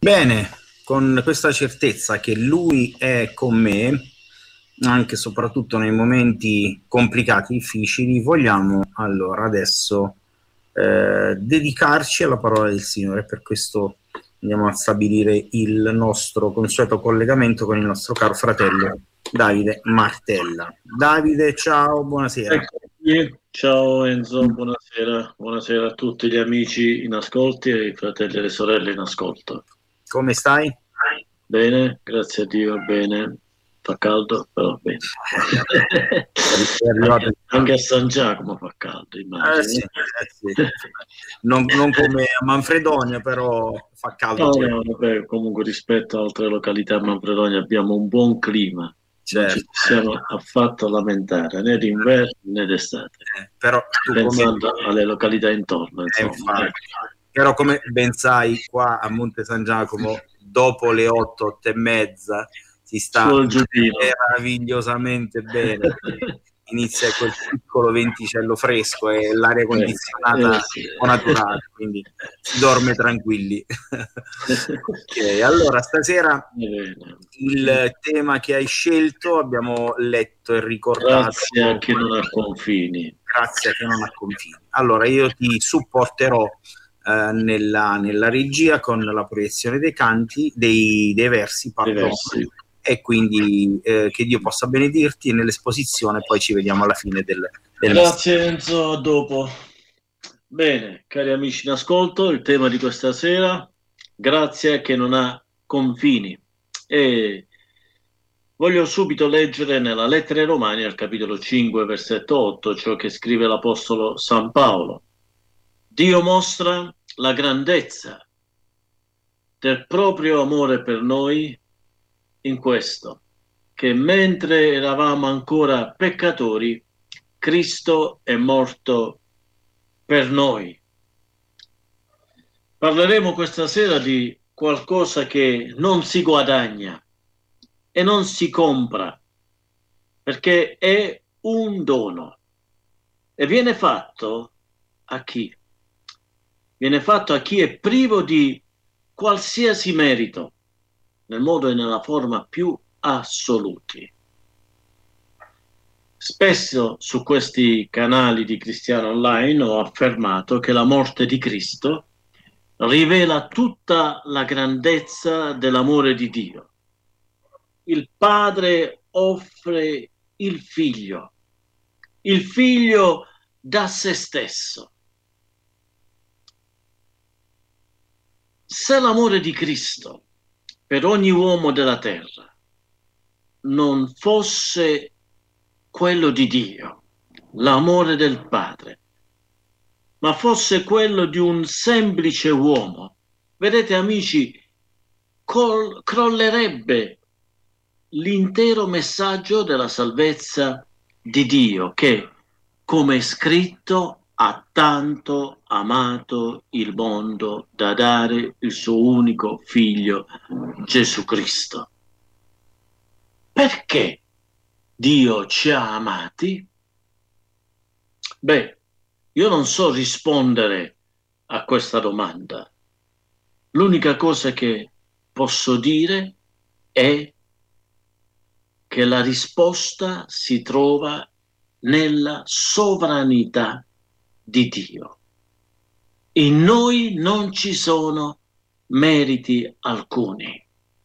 Bene, con questa certezza che lui è con me, anche e soprattutto nei momenti complicati, difficili, vogliamo allora adesso dedicarci alla parola del Signore. Per questo andiamo a stabilire il nostro consueto collegamento con il nostro caro fratello Davide Martella. Davide, ciao, buonasera. Ciao Enzo, buonasera a tutti gli amici in ascolto e i fratelli e le sorelle in ascolto. Come stai? Bene, grazie a Dio, bene. Fa caldo, però bene. Anche a San Giacomo fa caldo, immagino. Sì. Non come a Manfredonia, però fa caldo. No, vabbè, comunque rispetto a altre località a Manfredonia abbiamo un buon clima. Certo. Non ci possiamo affatto lamentare, né d'inverno né d'estate. Però tu pensando alle località intorno, insomma. Però come ben sai, qua a Monte San Giacomo, dopo le 8, 8 e mezza, si sta meravigliosamente bene. Inizia quel piccolo venticello fresco e l'aria condizionata naturale, quindi si dorme tranquilli. Ok, allora stasera il tema che hai scelto abbiamo letto e ricordato. Grazie a chi non ha confini. Grazie a chi non ha confini. Allora io ti supporterò nella regia con la proiezione dei canti, dei versi, e quindi che Dio possa benedirti nell'esposizione, poi ci vediamo alla fine del Grazie Enzo, a dopo. Bene, cari amici in ascolto, il tema di questa sera, grazia che non ha confini. E voglio subito leggere nella lettera ai Romani, al capitolo 5, versetto 8, ciò che scrive l'Apostolo San Paolo. Dio mostra la grandezza del proprio amore per noi in questo, che mentre eravamo ancora peccatori, Cristo è morto per noi. Parleremo questa sera di qualcosa che non si guadagna e non si compra, perché è un dono e viene fatto a chi? Viene fatto a chi è privo di qualsiasi merito, nel modo e nella forma più assoluti. Spesso su questi canali di Cristiano Online ho affermato che la morte di Cristo rivela tutta la grandezza dell'amore di Dio. Il Padre offre il Figlio da se stesso. Se l'amore di Cristo per ogni uomo della terra non fosse quello di Dio, l'amore del Padre, ma fosse quello di un semplice uomo, vedete amici, crollerebbe l'intero messaggio della salvezza di Dio che, come è scritto, ha tanto amato il mondo da dare il suo unico figlio Gesù Cristo. Perché Dio ci ha amati? Beh, io non so rispondere a questa domanda. L'unica cosa che posso dire è che la risposta si trova nella sovranità di Dio. In noi non ci sono meriti alcuni.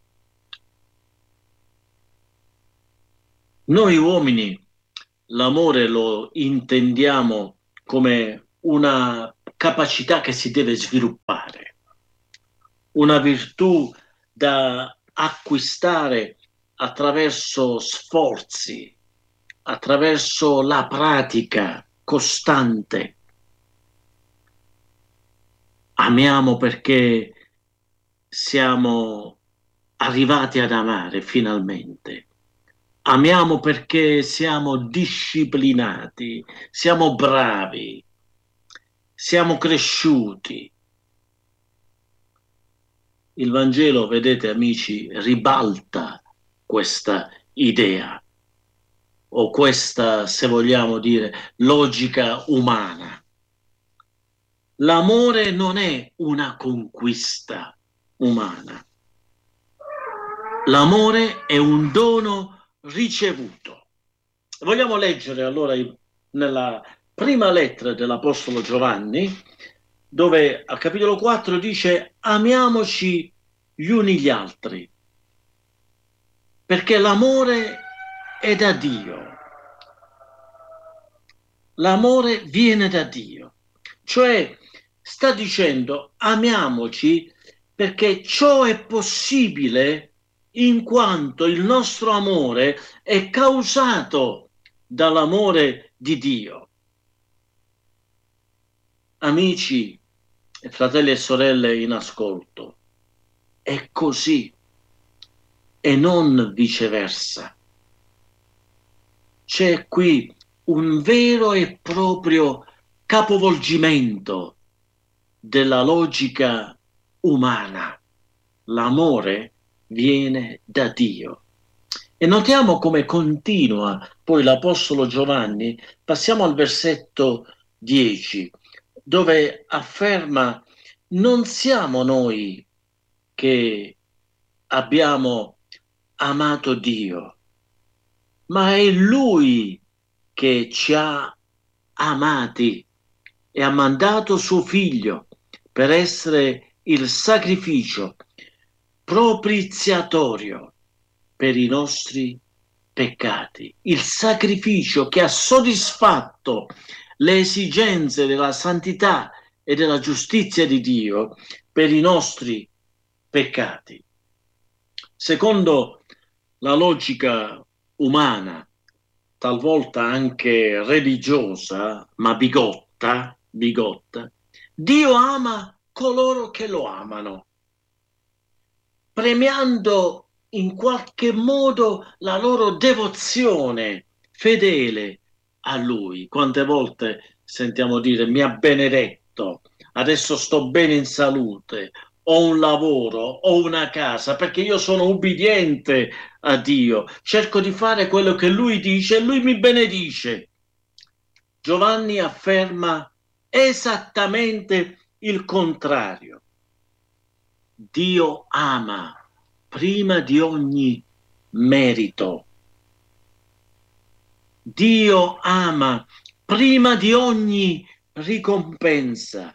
Noi uomini l'amore lo intendiamo come una capacità che si deve sviluppare, una virtù da acquistare attraverso sforzi, attraverso la pratica costante. Amiamo perché siamo arrivati ad amare finalmente. Amiamo perché siamo disciplinati, siamo bravi, siamo cresciuti. Il Vangelo, vedete amici, ribalta questa idea o questa, se vogliamo dire, logica umana. L'amore non è una conquista umana, l'amore è un dono ricevuto. Vogliamo leggere allora nella prima lettera dell'Apostolo Giovanni, dove al capitolo 4 dice: amiamoci gli uni gli altri, perché l'amore è da Dio. L'amore viene da Dio, cioè sta dicendo amiamoci perché ciò è possibile in quanto il nostro amore è causato dall'amore di Dio. Amici e fratelli e sorelle in ascolto, è così e non viceversa. C'è qui un vero e proprio capovolgimento della logica umana. L'amore viene da Dio. E notiamo come continua poi l'Apostolo Giovanni. Passiamo al versetto 10, dove afferma: non siamo noi che abbiamo amato Dio, ma è Lui che ci ha amati e ha mandato suo figlio per essere il sacrificio propiziatorio per i nostri peccati, il sacrificio che ha soddisfatto le esigenze della santità e della giustizia di Dio per i nostri peccati. Secondo la logica umana, talvolta anche religiosa, ma bigotta, Dio ama coloro che lo amano, premiando in qualche modo la loro devozione fedele a Lui. Quante volte sentiamo dire: mi ha benedetto, adesso sto bene in salute, ho un lavoro, ho una casa, perché io sono ubbidiente a Dio, cerco di fare quello che Lui dice e Lui mi benedice. Giovanni afferma esattamente il contrario. Dio ama prima di ogni merito. Dio ama prima di ogni ricompensa.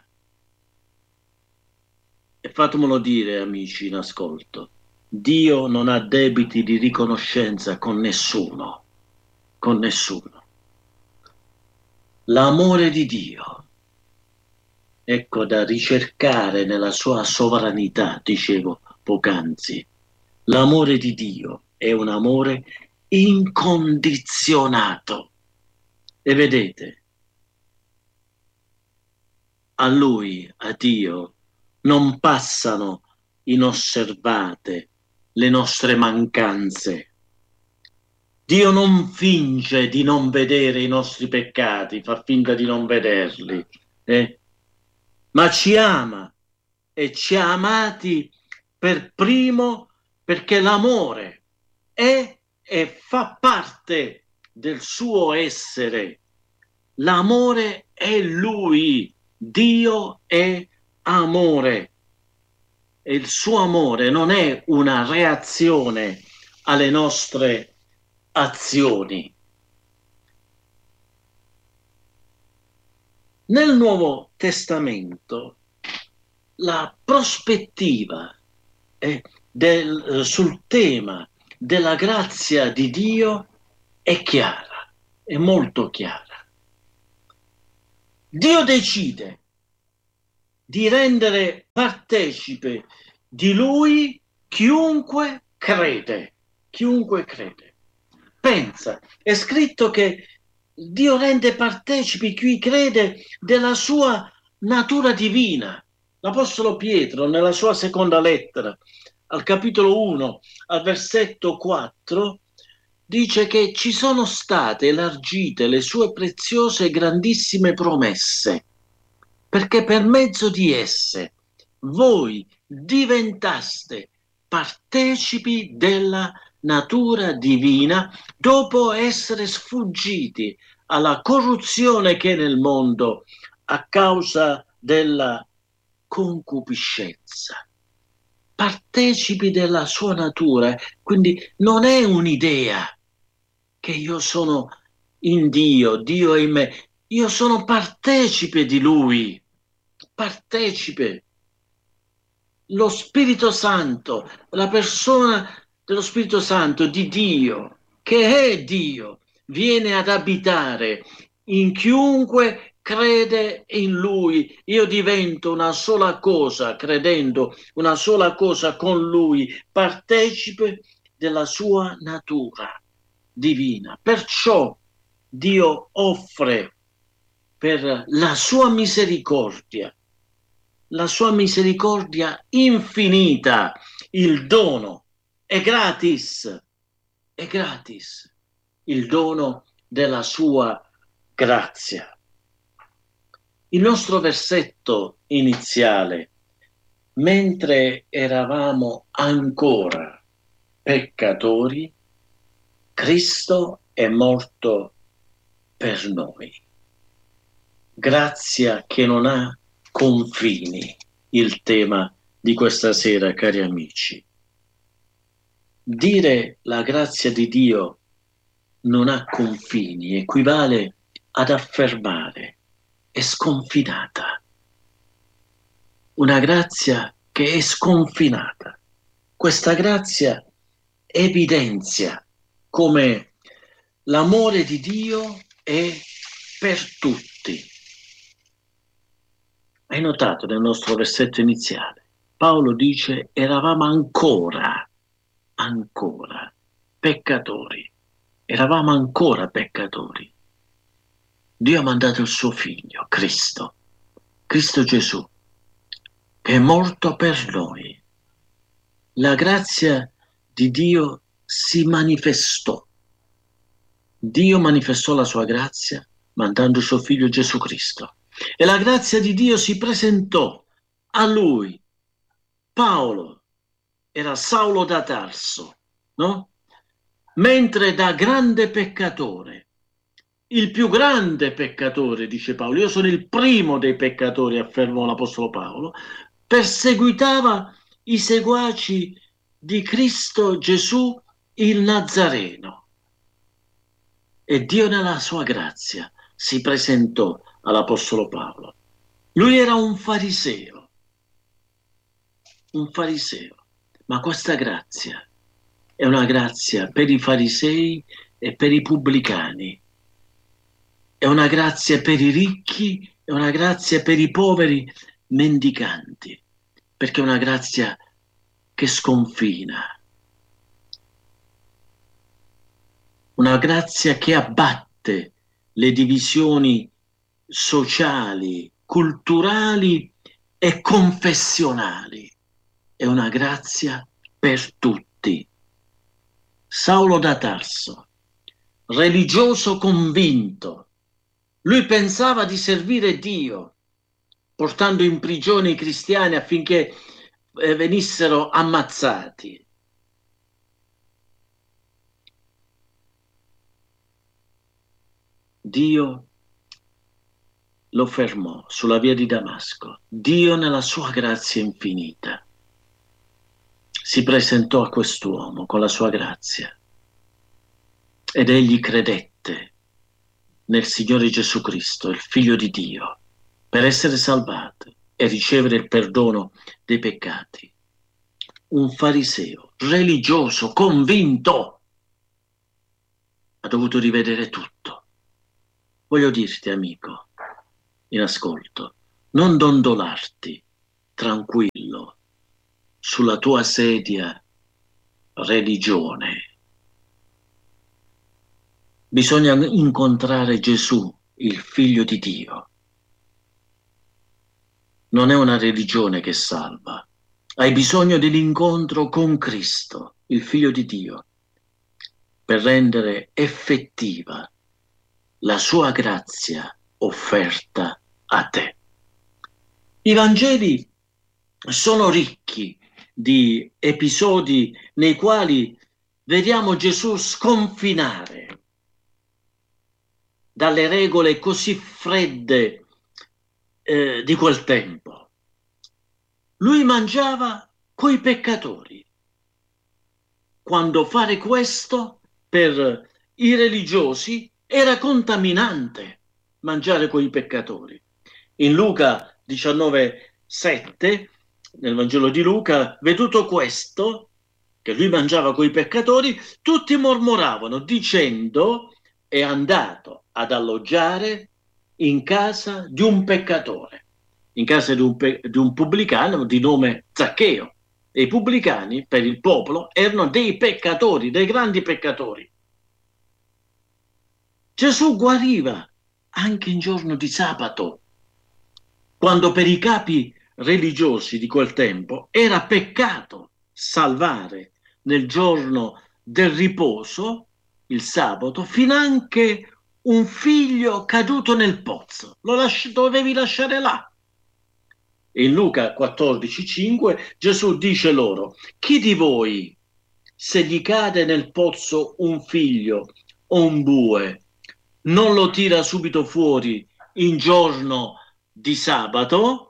E fatemelo dire, amici in ascolto, Dio non ha debiti di riconoscenza con nessuno, con nessuno. L'amore di Dio, ecco, da ricercare nella sua sovranità, dicevo poc'anzi. L'amore di Dio è un amore incondizionato. E vedete, a Lui, a Dio, non passano inosservate le nostre mancanze. Dio non finge di non vedere i nostri peccati, fa finta di non vederli, ma ci ama e ci ha amati per primo, perché l'amore è e fa parte del suo essere. L'amore è Lui, Dio è amore. E il suo amore non è una reazione alle nostre azioni. Nel Nuovo Testamento la prospettiva sul tema della grazia di Dio è chiara, è molto chiara. Dio decide di rendere partecipe di Lui chiunque crede. Chiunque crede. Pensa, è scritto che Dio rende partecipi chi crede della sua natura divina. L'Apostolo Pietro, nella sua seconda lettera, al capitolo 1, al versetto 4, dice che ci sono state elargite le sue preziose e grandissime promesse, perché per mezzo di esse voi diventaste partecipi della natura divina dopo essere sfuggiti alla corruzione che è nel mondo a causa della concupiscenza. partecipi della sua natura. Quindi non è un'idea che io sono in Dio, Dio è in me. Io sono partecipe di Lui, partecipe. Lo Spirito Santo, la persona dello Spirito Santo, di Dio, che è Dio, viene ad abitare in chiunque crede in Lui. Io divento una sola cosa, credendo una sola cosa con Lui, partecipe della sua natura divina. Perciò Dio offre per la sua misericordia infinita, il dono, è gratis il dono della sua grazia. Il nostro versetto iniziale, mentre eravamo ancora peccatori, Cristo è morto per noi. Grazia che non ha confini, il tema di questa sera, cari amici. Dire la grazia di Dio non ha confini equivale ad affermare è sconfinata. Una grazia che è sconfinata. Questa grazia evidenzia come l'amore di Dio è per tutti. Hai notato nel nostro versetto iniziale? Paolo dice: eravamo ancora peccatori. Eravamo ancora peccatori. Dio ha mandato il suo figlio, Cristo Gesù, che è morto per noi. La grazia di Dio si manifestò. Dio manifestò la sua grazia mandando il suo figlio Gesù Cristo. E la grazia di Dio si presentò a lui. Paolo era Saulo da Tarso, no? Mentre da grande peccatore, il più grande peccatore, dice Paolo, io sono il primo dei peccatori, affermò l'Apostolo Paolo, perseguitava i seguaci di Cristo Gesù il Nazareno. E Dio nella sua grazia si presentò all'Apostolo Paolo. Lui era un fariseo, ma questa grazia è una grazia per i farisei e per i pubblicani, è una grazia per i ricchi, è una grazia per i poveri mendicanti, perché è una grazia che sconfina, una grazia che abbatte le divisioni sociali, culturali e confessionali. È una grazia per tutti. Saulo da Tarso, religioso convinto, lui pensava di servire Dio, portando in prigione i cristiani affinché venissero ammazzati. Dio lo fermò sulla via di Damasco. Dio, nella sua grazia infinita, si presentò a quest'uomo con la sua grazia ed egli credette nel Signore Gesù Cristo, il Figlio di Dio, per essere salvato e ricevere il perdono dei peccati. Un fariseo religioso, convinto, ha dovuto rivedere tutto. Voglio dirti, amico, in ascolto, non dondolarti tranquillo sulla tua sedia religione. Bisogna incontrare Gesù, il Figlio di Dio. Non è una religione che salva. Hai bisogno dell'incontro con Cristo, il Figlio di Dio, per rendere effettiva la sua grazia offerta a te. I Vangeli sono ricchi di episodi nei quali vediamo Gesù sconfinare dalle regole così fredde di quel tempo. Lui mangiava coi peccatori, quando fare questo per i religiosi era contaminante, mangiare coi peccatori. In Luca 19,7, nel Vangelo di Luca, veduto questo, che lui mangiava coi peccatori, tutti mormoravano dicendo: è andato ad alloggiare in casa di un peccatore, in casa di un pubblicano di nome Zaccheo. E i pubblicani per il popolo erano dei peccatori, dei grandi peccatori. Gesù guariva anche in giorno di sabato, quando per i capi religiosi di quel tempo era peccato salvare nel giorno del riposo, il sabato, finanche un figlio caduto nel pozzo. Dovevi lasciare là. In Luca 14,5 Gesù dice loro: chi di voi, se gli cade nel pozzo un figlio o un bue, non lo tira subito fuori in giorno di sabato?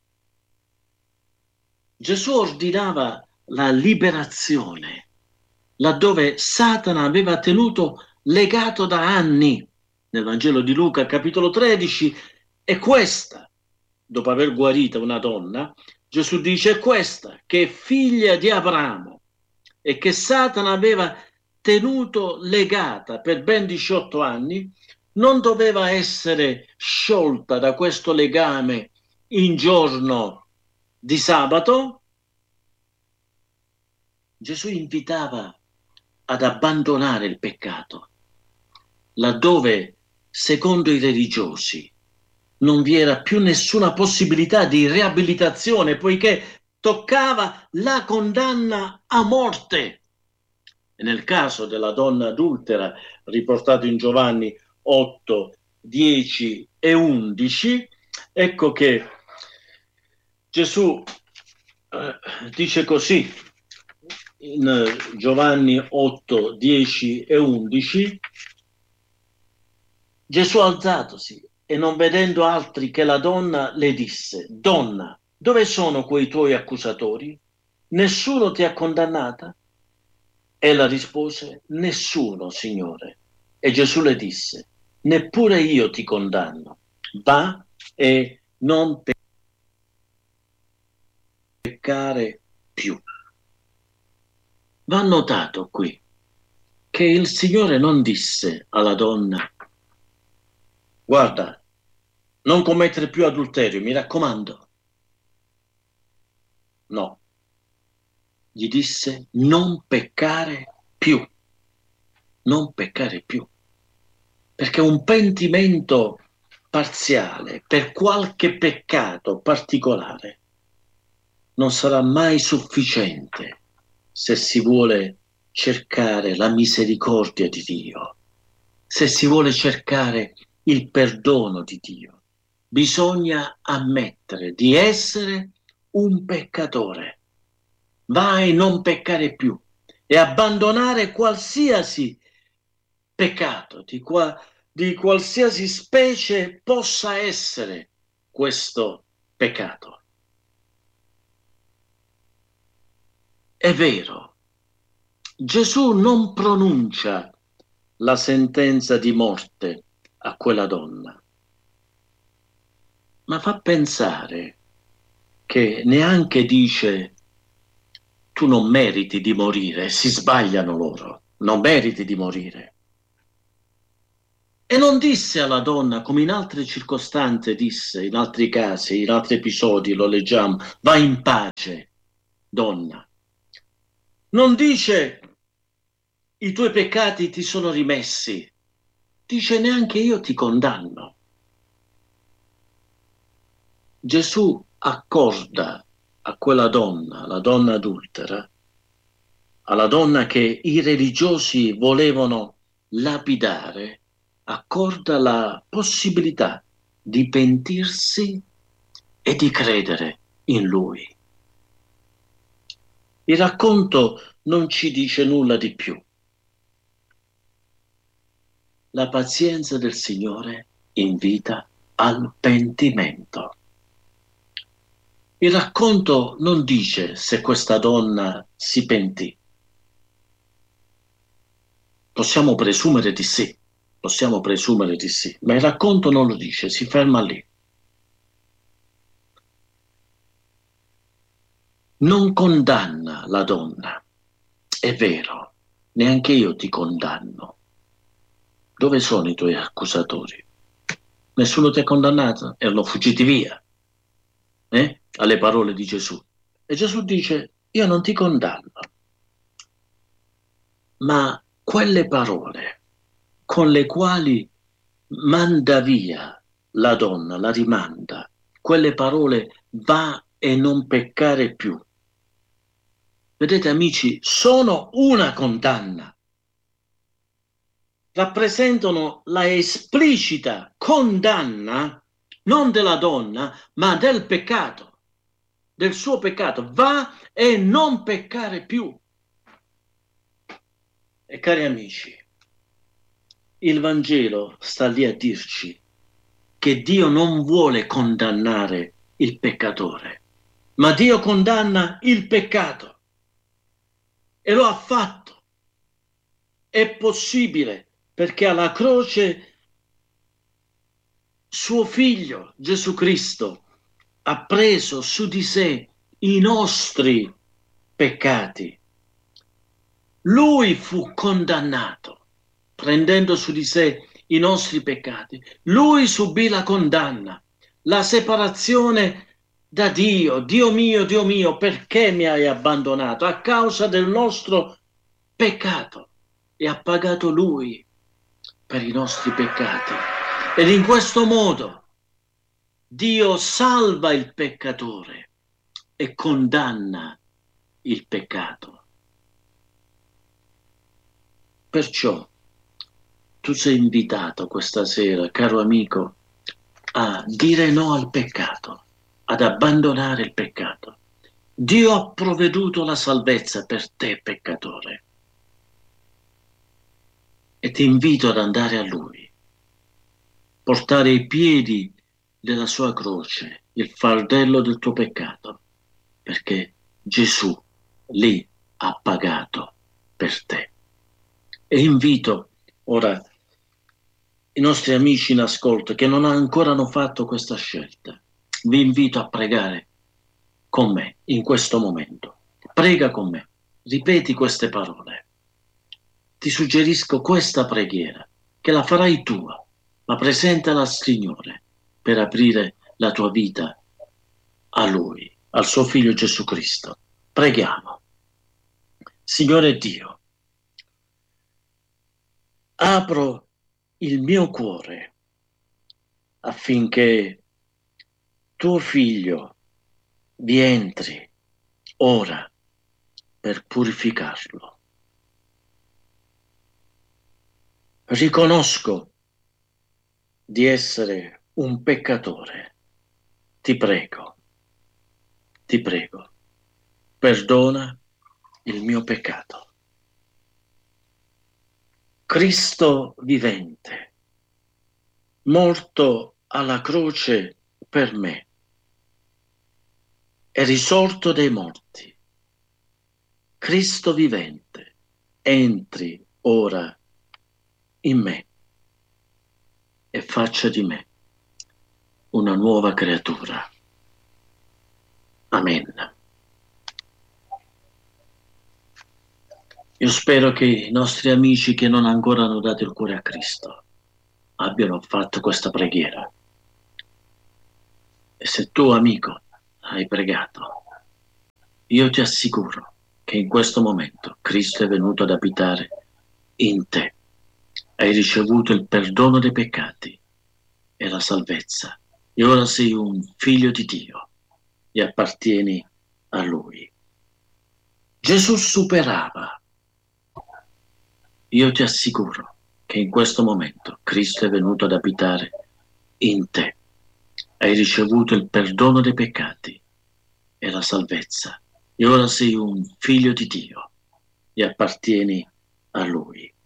Gesù ordinava la liberazione, laddove Satana aveva tenuto legato da anni. Nel Vangelo di Luca, capitolo 13, è questa, dopo aver guarito una donna, Gesù dice: è questa che è figlia di Abramo e che Satana aveva tenuto legata per ben 18 anni, non doveva essere sciolta da questo legame in giorno di sabato. Gesù invitava ad abbandonare il peccato, laddove, secondo i religiosi, non vi era più nessuna possibilità di riabilitazione, poiché toccava la condanna a morte. E nel caso della donna adultera, riportato in Giovanni 8, 10 e 11, ecco che Gesù dice così in Giovanni 8, 10 e 11: Gesù alzatosi e non vedendo altri che la donna le disse: donna, dove sono quei tuoi accusatori? Nessuno ti ha condannata? Ella rispose: nessuno, Signore. E Gesù le disse: neppure io ti condanno. Va e non peccare più. Va notato qui che il Signore non disse alla donna: guarda, non commettere più adulterio, mi raccomando. No. Gli disse: non peccare più. Non peccare più. Perché un pentimento parziale per qualche peccato particolare non sarà mai sufficiente se si vuole cercare la misericordia di Dio, se si vuole cercare il perdono di Dio. Bisogna ammettere di essere un peccatore. Vai, non peccare più e abbandonare qualsiasi peccato, di qualsiasi specie possa essere questo peccato. È vero, Gesù non pronuncia la sentenza di morte a quella donna, ma fa pensare che neanche dice: tu non meriti di morire. Si sbagliano loro, non meriti di morire. E non disse alla donna, come in altre circostanze disse, in altri casi, in altri episodi lo leggiamo: vai in pace, donna. Non dice: i tuoi peccati ti sono rimessi. Dice: neanche io ti condanno. Gesù accorda a quella donna, la donna adultera, alla donna che i religiosi volevano lapidare, accorda la possibilità di pentirsi e di credere in Lui. Il racconto non ci dice nulla di più. La pazienza del Signore invita al pentimento. Il racconto non dice se questa donna si pentì. Possiamo presumere di sì, ma il racconto non lo dice, si ferma lì. Non condanna la donna, è vero, neanche io ti condanno. Dove sono i tuoi accusatori? Nessuno ti ha condannato? Erano fuggiti via, alle parole di Gesù. E Gesù dice, io non ti condanno. Ma quelle parole con le quali manda via la donna, la rimanda, quelle parole va e non peccare più. Vedete amici, sono una condanna. Rappresentano la esplicita condanna non della donna, ma del peccato, del suo peccato. Va e non peccare più. E cari amici, il Vangelo sta lì a dirci che Dio non vuole condannare il peccatore, ma Dio condanna il peccato. E lo ha fatto. È possibile perché alla croce suo figlio Gesù Cristo ha preso su di sé i nostri peccati. Lui fu condannato, prendendo su di sé i nostri peccati. Lui subì la condanna, la separazione da Dio. Dio mio, perché mi hai abbandonato? A causa del nostro peccato. E ha pagato Lui per i nostri peccati. Ed in questo modo Dio salva il peccatore e condanna il peccato. Perciò tu sei invitato questa sera, caro amico, a dire no al peccato, ad abbandonare il peccato. Dio ha provveduto la salvezza per te, peccatore. E ti invito ad andare a Lui, portare ai piedi della sua croce il fardello del tuo peccato, perché Gesù lì ha pagato per te. E invito ora i nostri amici in ascolto che non ancora hanno fatto questa scelta, vi invito a pregare con me in questo momento. Prega con me, ripeti queste parole. Ti suggerisco questa preghiera, che la farai tua, ma presentala al Signore per aprire la tua vita a Lui, al suo Figlio Gesù Cristo. Preghiamo. Signore Dio, apro il mio cuore affinché tuo Figlio vi entri ora per purificarlo. Riconosco di essere un peccatore. Ti prego, perdona il mio peccato. Cristo vivente, morto alla croce per me, è risorto dai morti. Cristo vivente, entri ora in me e faccia di me una nuova creatura. Amen. Io spero che i nostri amici che non ancora hanno dato il cuore a Cristo abbiano fatto questa preghiera. E se tu, amico, hai pregato, io ti assicuro che in questo momento Cristo è venuto ad abitare in te. Hai ricevuto il perdono dei peccati e la salvezza. E ora sei un figlio di Dio e appartieni a Lui. Gesù superava. Io ti assicuro che in questo momento Cristo è venuto ad abitare in te. Hai ricevuto il perdono dei peccati e la salvezza. E ora sei un figlio di Dio e appartieni a Lui.